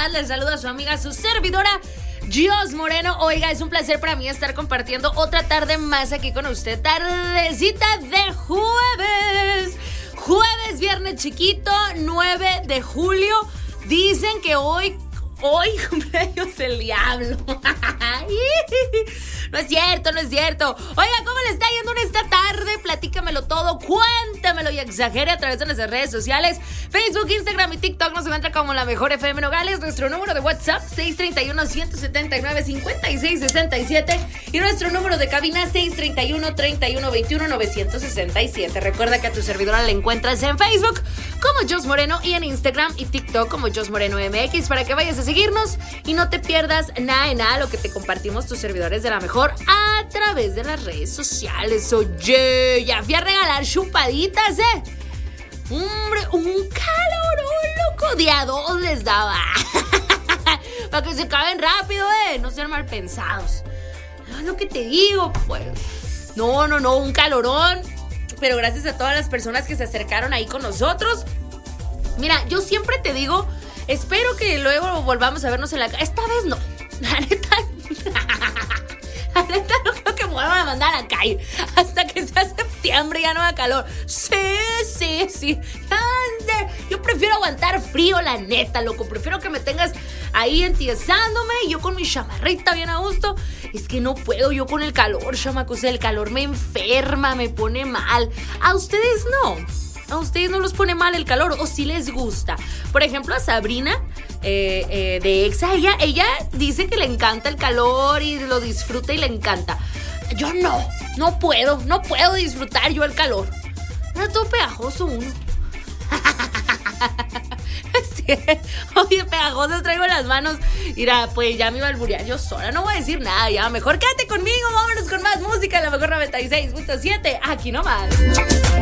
estás? Les saluda a su amiga, su servidora, Jos Moreno. Oiga, es un placer para mí estar compartiendo otra tarde más aquí con usted. Tardecita de jueves. Jueves, viernes chiquito, 9 de julio. Dicen que hoy cumpleaños el diablo. No es cierto. Oiga, ¿cómo le está yendo en esta tarde? Platícamelo todo, cuéntamelo y exagere a través de nuestras redes sociales. Facebook, Instagram y TikTok nos encuentra como La Mejor FM Nogales. Nuestro número de WhatsApp, 631-179-5667. Y nuestro número de cabina, 631-3121-967. Recuerda que a tu servidora la encuentras en Facebook como Jos Moreno y en Instagram y TikTok como Jos Moreno MX para que vayas a seguirnos y no te pierdas nada de lo que te compartimos tus servidores de La Mejor a través de las redes sociales. Oye, ya fui a regalar chupaditas, Hombre, un calorón, loco, de a dos les daba. Para que se acaben rápido, no sean mal pensados. Es lo que te digo, pues. No, un calorón. Pero gracias a todas las personas que se acercaron ahí con nosotros. Mira, yo siempre te digo, espero que luego volvamos a vernos en la calle. Esta vez no. La neta no creo que me vuelvan a mandar a la calle. Hasta que sea septiembre ya no haga calor. Sí. Yo prefiero aguantar frío, la neta, loco. Prefiero que me tengas ahí entiesándome y yo con mi chamarrita bien a gusto. Es que no puedo yo con el calor, chamacos. El calor me enferma, me pone mal. ¿A ustedes no? ¿A ustedes no los pone mal el calor o sí les gusta? Por ejemplo, a Sabrina de Exa, ella dice que le encanta el calor y lo disfruta y le encanta. Yo no puedo disfrutar yo el calor. Era todo pegajoso uno. Sí. Oye, pegajosas traigo las manos. Mira, pues ya me iba a alburear yo sola. No voy a decir nada ya. Mejor quédate conmigo. Vámonos con más música. La Mejor 96.7. Aquí nomás.